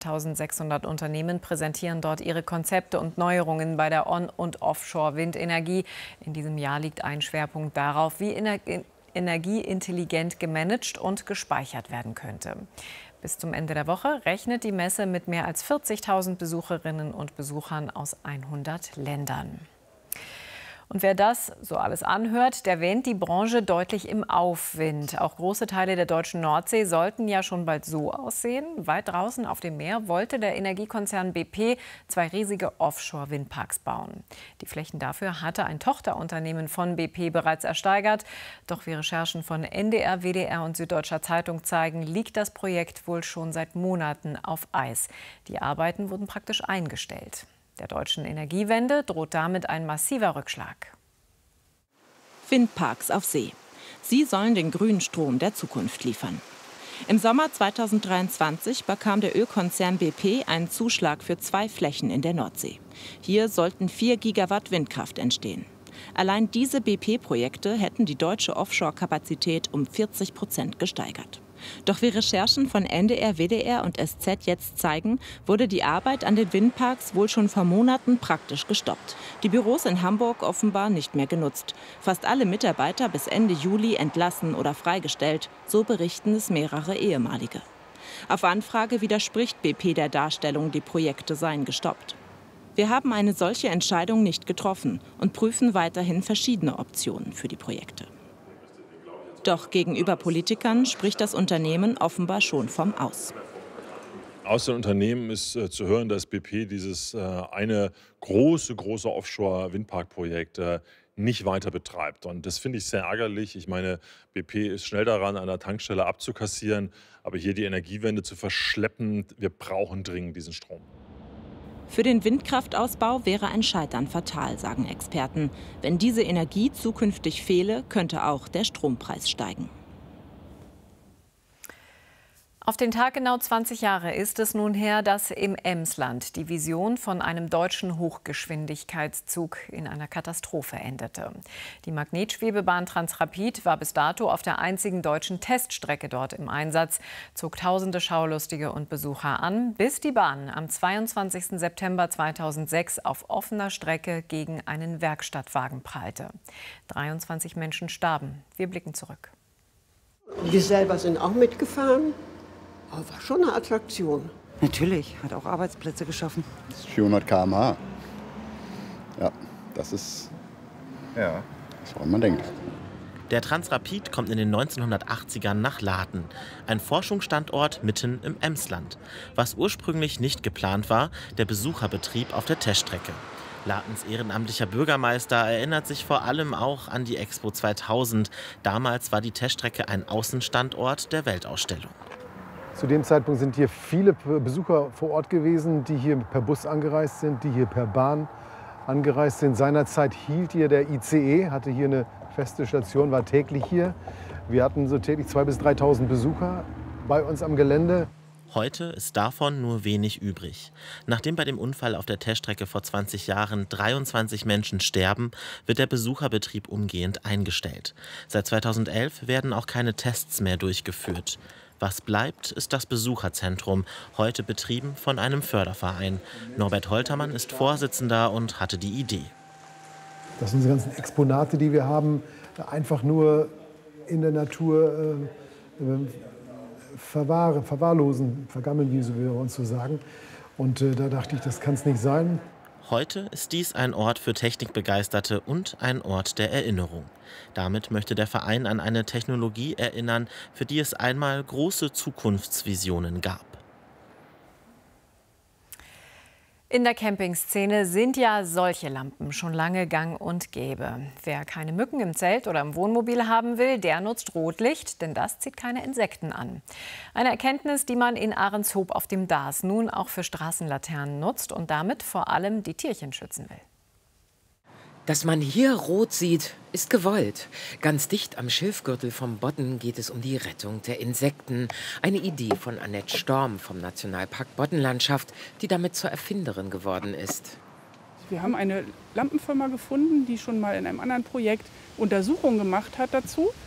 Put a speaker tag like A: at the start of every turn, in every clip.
A: 1.600 Unternehmen präsentieren dort ihre Konzepte und Neuerungen bei der On- und Offshore-Windenergie. In diesem Jahr liegt ein Schwerpunkt darauf, wie Energie intelligent gemanagt und gespeichert werden könnte. Bis zum Ende der Woche rechnet die Messe mit mehr als 40.000 Besucherinnen und Besuchern aus 100 Ländern. Und wer das so alles anhört, der wähnt die Branche deutlich im Aufwind. Auch große Teile der deutschen Nordsee sollten ja schon bald so aussehen. Weit draußen auf dem Meer wollte der Energiekonzern BP 2 riesige Offshore-Windparks bauen. Die Flächen dafür hatte ein Tochterunternehmen von BP bereits ersteigert. Doch wie Recherchen von NDR, WDR und Süddeutscher Zeitung zeigen, liegt das Projekt wohl schon seit Monaten auf Eis. Die Arbeiten wurden praktisch eingestellt. Der deutschen Energiewende droht damit ein massiver Rückschlag.
B: Windparks auf See. Sie sollen den grünen Strom der Zukunft liefern. Im Sommer 2023 bekam der Ölkonzern BP einen Zuschlag für 2 Flächen in der Nordsee. Hier sollten 4 Gigawatt Windkraft entstehen. Allein diese BP-Projekte hätten die deutsche Offshore-Kapazität um 40% gesteigert. Doch wie Recherchen von NDR, WDR und SZ jetzt zeigen, wurde die Arbeit an den Windparks wohl schon vor Monaten praktisch gestoppt. Die Büros in Hamburg offenbar nicht mehr genutzt. Fast alle Mitarbeiter bis Ende Juli entlassen oder freigestellt, so berichten es mehrere ehemalige. Auf Anfrage widerspricht BP der Darstellung, die Projekte seien gestoppt. Wir haben eine solche Entscheidung nicht getroffen und prüfen weiterhin verschiedene Optionen für die Projekte. Doch gegenüber Politikern spricht das Unternehmen offenbar schon vom Aus.
C: Aus den Unternehmen ist zu hören, dass BP dieses eine große Offshore-Windpark-Projekt nicht weiter betreibt. Und das finde ich sehr ärgerlich. Ich meine, BP ist schnell daran, an der Tankstelle abzukassieren, aber hier die Energiewende zu verschleppen, wir brauchen dringend diesen Strom.
B: Für den Windkraftausbau wäre ein Scheitern fatal, sagen Experten. Wenn diese Energie zukünftig fehle, könnte auch der Strompreis steigen.
A: Auf den Tag genau 20 Jahre ist es nun her, dass im Emsland die Vision von einem deutschen Hochgeschwindigkeitszug in einer Katastrophe endete. Die Magnetschwebebahn Transrapid war bis dato auf der einzigen deutschen Teststrecke dort im Einsatz, zog tausende Schaulustige und Besucher an, bis die Bahn am 22. September 2006 auf offener Strecke gegen einen Werkstattwagen prallte. 23 Menschen starben. Wir blicken zurück.
D: Wir selber sind auch mitgefahren. Aber war schon eine Attraktion.
E: Natürlich, hat auch Arbeitsplätze geschaffen.
F: 400 km/h. Ja, das ist was man denkt.
G: Der Transrapid kommt in den 1980ern nach Laden, ein Forschungsstandort mitten im Emsland. Was ursprünglich nicht geplant war, der Besucherbetrieb auf der Teststrecke. Ladens ehrenamtlicher Bürgermeister erinnert sich vor allem auch an die Expo 2000. Damals war die Teststrecke ein Außenstandort der Weltausstellung.
H: Zu dem Zeitpunkt sind hier viele Besucher vor Ort gewesen, die hier per Bus angereist sind, die hier per Bahn angereist sind. Seinerzeit hielt hier der ICE, hatte hier eine feste Station, war täglich hier. Wir hatten so täglich 2.000 bis 3.000 Besucher bei uns am Gelände.
G: Heute ist davon nur wenig übrig. Nachdem bei dem Unfall auf der Teststrecke vor 20 Jahren 23 Menschen sterben, wird der Besucherbetrieb umgehend eingestellt. Seit 2011 werden auch keine Tests mehr durchgeführt. Was bleibt, ist das Besucherzentrum, heute betrieben von einem Förderverein. Norbert Holtermann ist Vorsitzender und hatte die Idee.
H: Das sind diese ganzen Exponate, die wir haben, einfach nur in der Natur verwahrlosen, vergammeln, wie wir uns so sagen. Und da dachte ich, das kann es nicht sein.
G: Heute ist dies ein Ort für Technikbegeisterte und ein Ort der Erinnerung. Damit möchte der Verein an eine Technologie erinnern, für die es einmal große Zukunftsvisionen gab.
A: In der Campingszene sind ja solche Lampen schon lange gang und gäbe. Wer keine Mücken im Zelt oder im Wohnmobil haben will, der nutzt Rotlicht, denn das zieht keine Insekten an. Eine Erkenntnis, die man in Ahrenshoop auf dem Darß nun auch für Straßenlaternen nutzt und damit vor allem die Tierchen schützen will.
I: Dass man hier rot sieht, ist gewollt. Ganz dicht am Schilfgürtel vom Bodden geht es um die Rettung der Insekten. Eine Idee von Annette Storm vom Nationalpark Boddenlandschaft, die damit zur Erfinderin geworden ist.
J: Wir haben eine Lampenfirma gefunden, die schon mal in einem anderen Projekt Untersuchungen gemacht hat dazu.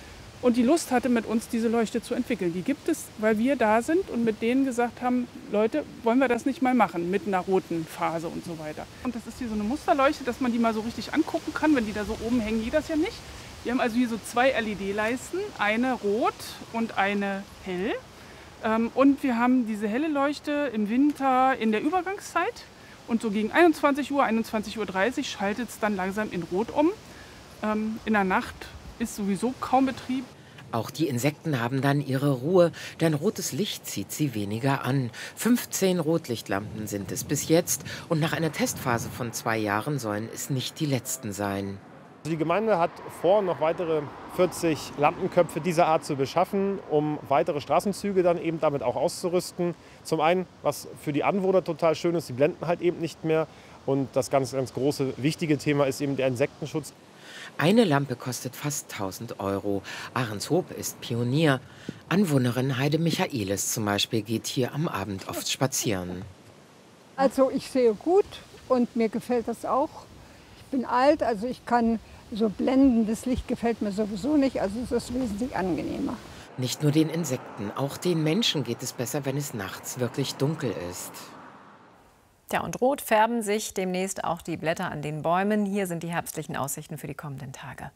J: und die Lust hatte, mit uns diese Leuchte zu entwickeln. Die gibt es, weil wir da sind und mit denen gesagt haben, Leute, wollen wir das nicht mal machen mit einer roten Phase und so weiter. Und das ist hier so eine Musterleuchte, dass man die mal so richtig angucken kann, wenn die da so oben hängen, geht das ja nicht. Wir haben also hier so 2 LED-Leisten, eine rot und eine hell. Und wir haben diese helle Leuchte im Winter in der Übergangszeit. Und so gegen 21 Uhr, 21:30 Uhr schaltet es dann langsam in Rot um. In der Nacht ist sowieso kaum Betrieb.
I: Auch die Insekten haben dann ihre Ruhe, denn rotes Licht zieht sie weniger an. 15 Rotlichtlampen sind es bis jetzt und nach einer Testphase von 2 Jahren sollen es nicht die letzten sein.
K: Die Gemeinde hat vor, noch weitere 40 Lampenköpfe dieser Art zu beschaffen, um weitere Straßenzüge dann eben damit auch auszurüsten. Zum einen, was für die Anwohner total schön ist, die blenden halt eben nicht mehr. Und das ganz, ganz große, wichtige Thema ist eben der Insektenschutz.
I: Eine Lampe kostet fast 1.000 €. Ahrenshoop ist Pionier. Anwohnerin Heide Michaelis zum Beispiel geht hier am Abend oft spazieren.
L: Also ich sehe gut und mir gefällt das auch. Ich bin alt, also ich kann so blendendes Licht gefällt mir sowieso nicht, also es ist wesentlich angenehmer.
I: Nicht nur den Insekten, auch den Menschen geht es besser, wenn es nachts wirklich dunkel ist.
A: Ja, und rot färben sich demnächst auch die Blätter an den Bäumen. Hier sind die herbstlichen Aussichten für die kommenden Tage.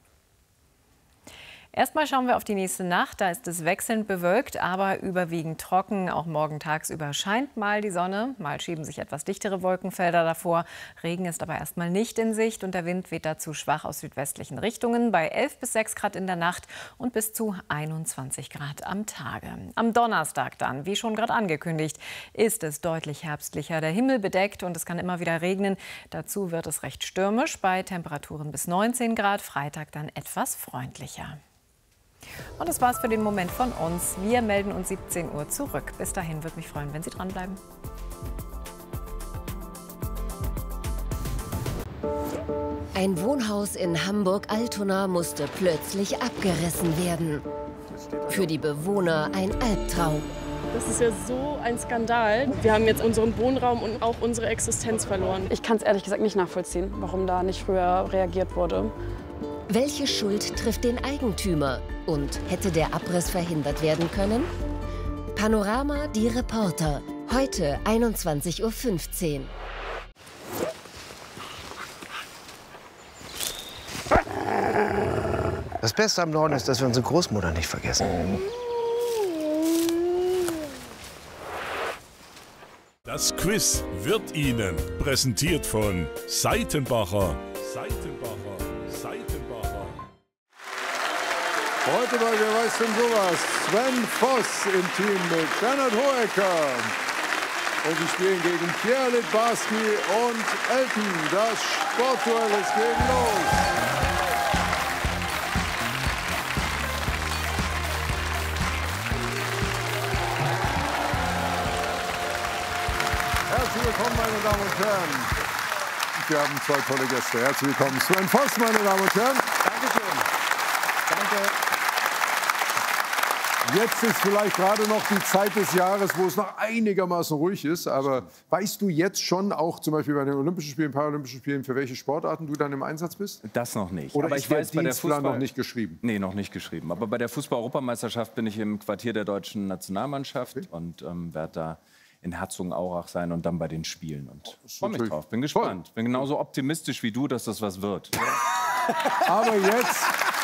A: Erstmal schauen wir auf die nächste Nacht. Da ist es wechselnd bewölkt, aber überwiegend trocken. Auch morgen tagsüber scheint mal die Sonne. Mal schieben sich etwas dichtere Wolkenfelder davor. Regen ist aber erstmal nicht in Sicht und der Wind weht dazu schwach aus südwestlichen Richtungen bei 11 bis 6 Grad in der Nacht und bis zu 21 Grad am Tage. Am Donnerstag dann, wie schon gerade angekündigt, ist es deutlich herbstlicher. Der Himmel bedeckt und es kann immer wieder regnen. Dazu wird es recht stürmisch bei Temperaturen bis 19 Grad. Freitag dann etwas freundlicher. Und das war's für den Moment von uns. Wir melden uns 17 Uhr zurück. Bis dahin würde mich freuen, wenn Sie dranbleiben.
M: Ein Wohnhaus in Hamburg-Altona musste plötzlich abgerissen werden. Für die Bewohner ein Albtraum.
N: Das ist ja so ein Skandal. Wir haben jetzt unseren Wohnraum und auch unsere Existenz verloren. Ich kann es ehrlich gesagt nicht nachvollziehen, warum da nicht früher reagiert wurde.
M: Welche Schuld trifft den Eigentümer? Und hätte der Abriss verhindert werden können? Panorama, die Reporter. Heute 21:15 Uhr.
O: Das Beste am Norden ist, dass wir unsere Großmutter nicht vergessen.
P: Das Quiz wird Ihnen präsentiert von Seitenbacher.
H: Heute bei Wer weiß denn sowas? Sven Voss im Team mit Bernhard Hoeker. Und sie spielen gegen Pierre Littbarski und Elton. Das Sportduell ist gegen los. Herzlich willkommen, meine Damen und Herren. Wir haben 2 tolle Gäste. Herzlich willkommen, Sven Voss, meine Damen und Herren.
O: Dankeschön. Danke.
H: Jetzt ist vielleicht gerade noch die Zeit des Jahres, wo es noch einigermaßen ruhig ist. Aber weißt du jetzt schon, auch zum Beispiel bei den Olympischen Spielen, Paralympischen Spielen, für welche Sportarten du dann im Einsatz bist?
Q: Das noch nicht.
H: Oder
Q: aber
H: ist der Dienstplan noch nicht
Q: geschrieben? Nee, noch nicht geschrieben. Aber bei der Fußball-Europameisterschaft bin ich im Quartier der deutschen Nationalmannschaft und werde da in Herzogenaurach sein und dann bei den Spielen. Und freue mich drauf, bin gespannt. Bin genauso optimistisch wie du, dass das was wird.
H: Aber jetzt...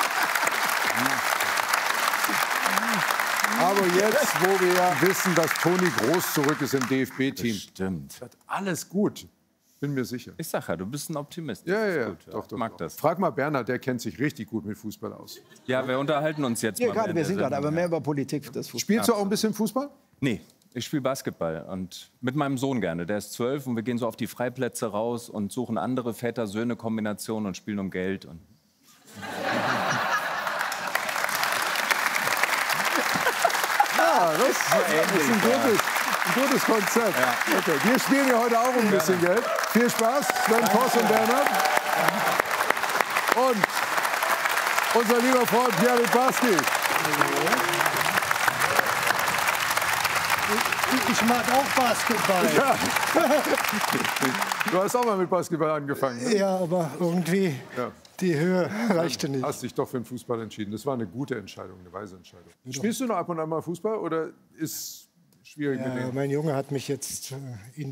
H: Aber jetzt, wo wir ja wissen, dass Toni Groß zurück ist im DFB-Team.
Q: Stimmt.
H: Wird alles gut. Bin mir sicher.
Q: Ich sag ja, du bist ein Optimist.
H: Ja.
Q: Gut,
H: Doch,
Q: mag das.
H: Frag mal Bernhard, der kennt sich richtig gut mit Fußball aus.
Q: Ja, wir unterhalten uns jetzt
O: Ja,
Q: mal.
O: gerade, wir sind gerade, aber mehr über Politik. Das Fußball.
H: Spielst du auch ein bisschen Fußball?
Q: Nee, ich spiele Basketball und mit meinem Sohn gerne. Der ist 12 und wir gehen so auf die Freiplätze raus und suchen andere Väter-Söhne-Kombinationen und spielen um Geld. Und
H: ja, das ist ein gutes Konzept.
Q: Ja.
H: Okay. Wir spielen ja heute auch ein bisschen Geld. Viel Spaß, Sven Voss und Bernhard. Und unser lieber Freund Pierre Littbarski.
R: Ich mag auch Basketball.
H: Ja. Du hast auch mal mit Basketball angefangen. Ne?
R: Ja, aber irgendwie Die Höhe reichte nicht.
S: Hast dich doch für den Fußball entschieden. Das war eine gute Entscheidung, eine weise Entscheidung. Spielst du noch ab und an mal Fußball oder ist schwierig mit dem?
R: Mein Junge hat mich jetzt in